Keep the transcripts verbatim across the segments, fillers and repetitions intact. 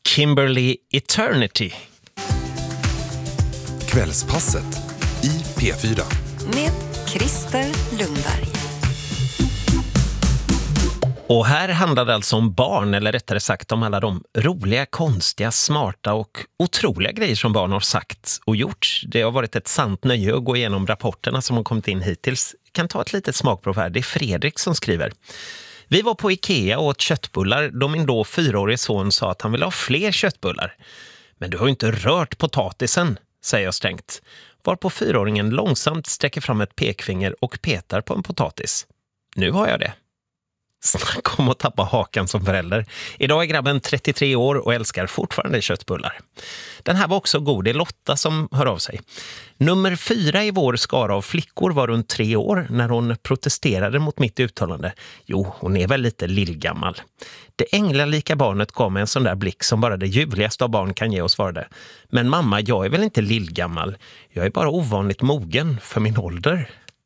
Kimberly Eternity. Kvällspasset i P fyra. Med Christer Lundberg. Och här handlar det alltså om barn, eller rättare sagt om alla de roliga, konstiga, smarta och otroliga grejer som barn har sagt och gjort. Det har varit ett sant nöje att gå igenom rapporterna som har kommit in hittills. Jag kan ta ett litet smakprov här. Det är Fredrik som skriver. Vi var på Ikea och åt köttbullar då min då fyraårige son sa att han ville ha fler köttbullar. Men du har ju inte rört potatisen, säger jag strängt. Varpå fyraåringen långsamt sträcker fram ett pekfinger och petar på en potatis. Nu har jag det. Snack om att tappa hakan som förälder. Idag är grabben trettiotre år och älskar fortfarande köttbullar. Den här var också god. Det är Lotta som hör av sig. Nummer fyra i vår skara av flickor var runt tre år när hon protesterade mot mitt uttalande. Jo, hon är väl lite lillgammal. Det änglalika barnet gav mig en sån där blick som bara det ljuvligaste av barn kan ge oss, svarade. Men mamma, jag är väl inte lillgammal. Jag är bara ovanligt mogen för min ålder.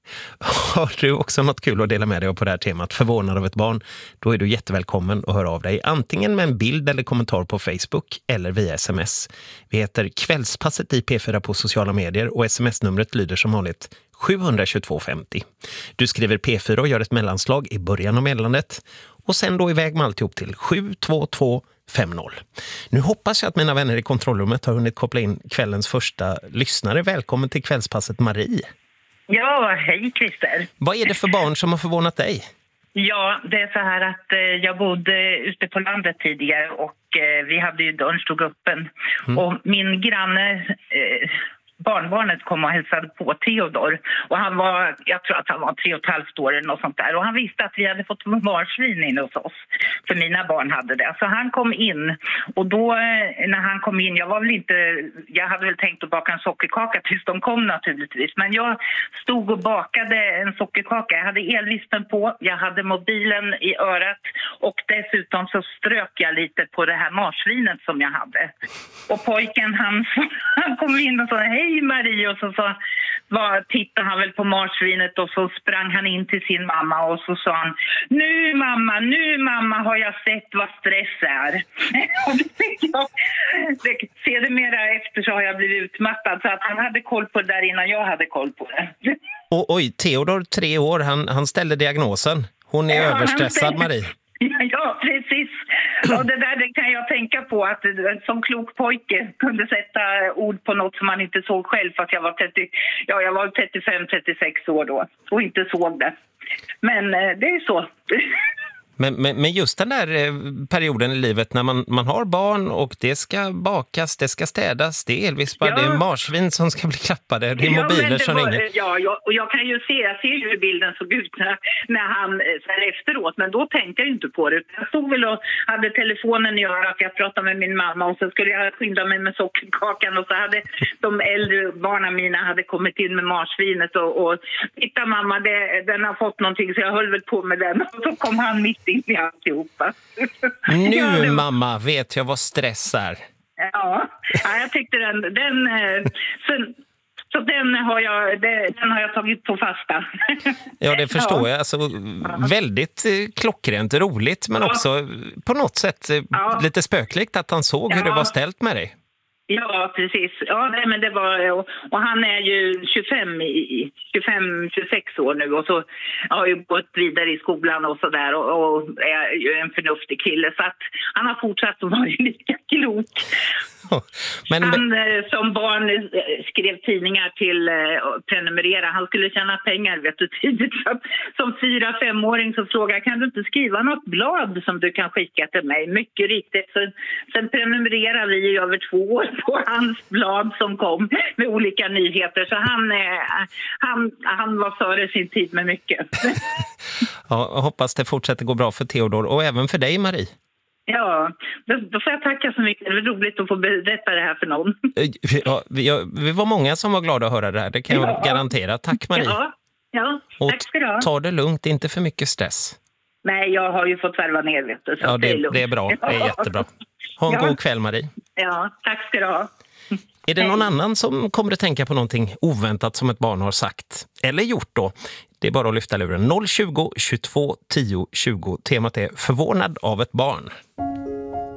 Har du också något kul att dela med dig av på det här temat, förvånad av ett barn, då är du jättevälkommen att höra av dig. Antingen med en bild eller kommentar på Facebook eller via sms. Vi heter Kvällspasset i P fyra på sociala medier och sms-numret lyder som vanligt sju två två femtio. Du skriver P fyra och gör ett mellanslag i början av meddelandet och sen då iväg med alltihop till sju två två fem noll. Nu hoppas jag att mina vänner i kontrollrummet har hunnit koppla in kvällens första lyssnare. Välkommen till Kvällspasset, Marie. Ja, hej Christer. Vad är det för barn som har förvånat dig? Ja, det är så här att eh, jag bodde ute på landet tidigare och eh, vi hade ju dörren stod öppen. Mm. Och min granne, eh, barnbarnet kom och hälsade på Theodor. Och han var, jag tror att han var tre och ett halvt år eller något sånt där. Och han visste att vi hade fått marsvin in hos oss. För mina barn hade det. Så han kom in. Och då eh, när han kom in, jag var väl inte, jag hade väl tänkt att baka en sockerkaka tills de kom naturligtvis. Men jag stod och bakade en sockerkaka. Jag hade elvispen på, jag hade mobilen i örat. Och dessutom så strök jag lite på det här marsvinet som jag hade. Och pojken han, han kom in och sa hej Marie, och så, så var, tittade han väl på marsvinet och så sprang han in till sin mamma och så sa han, nu mamma, nu mamma har jag sett vad stress är. Och det, sedermera efter så har jag blivit utmattad, så att han hade koll på det där innan jag hade koll på det. Och, oj, Theodor, tre år, han, han ställde diagnosen. Hon är ja, överstressad, Marie. Ja, precis. Och det där det kan jag tänka på, att som klok pojke kunde sätta ord på något som man inte såg själv, fast jag var, trettio, ja, jag var trettiofem trettiosex år då och inte såg det. Men det är så. Men, men, men just den där perioden i livet när man, man har barn och det ska bakas, det ska städas, det är Elvis, ja. Det är marsvin som ska bli klappade, det är ja, mobiler det som var, ringer. Ja, jag, och jag kan ju se, jag ser ju hur bilden såg ut när, när han så här efteråt, men då tänkte jag inte på det. Jag stod väl och hade telefonen i örat, jag pratade med min mamma och så skulle jag skynda mig med sockerkakan och så hade de äldre barnen mina hade kommit in med marsvinet och, och titta mamma, det, den har fått någonting, så jag höll väl på med den och så kom han mitt i alltihopa. Nu ja, var... mamma, vet jag vad stress är. Ja, ja jag tyckte den, den så, så den har jag den har jag tagit på fasta. Ja, det förstår ja. jag. Alltså, väldigt klockrent, roligt, men ja. också på något sätt ja. lite spökligt att han såg ja. hur det var ställt med dig. Ja, precis. Ja, nej, men det var, och, och han är ju tjugofem, tjugofem tjugosex år nu och så har ju gått vidare i skolan och sådär och, och är ju en förnuftig kille, så att han har fortsatt att vara lika klok. Men, han men... som barn skrev tidningar till uh, prenumerera. Han skulle tjäna pengar, vet du, tidigt. Så, som fyra, femåring så frågade jag, kan du inte skriva något blad som du kan skicka till mig? Mycket riktigt. Så, sen prenumererade vi i över två år på hans blad som kom med olika nyheter. Så han, uh, han, han var före sin tid med mycket. Ja, jag hoppas det fortsätter gå bra för Theodor och även för dig, Marie. Ja, då, då får jag tacka så mycket. Det är roligt att få berätta det här för någon. Ja, vi, ja, vi var många som var glada att höra det här. Det kan jag ja. garantera. Tack Marie. Ja, ja tack ska du ha. Ta det lugnt, inte för mycket stress. Nej, jag har ju fått värva ner, vet du, så ja, det, det är lugnt. Det är bra, det är jättebra. Ha en ja. god kväll, Marie. Ja, tack ska du ha. Är det någon annan som kommer att tänka på någonting oväntat som ett barn har sagt eller gjort då? Det är bara att lyfta luren. noll tjugo, tjugotvå, tio, tjugo. Temat är förvånad av ett barn.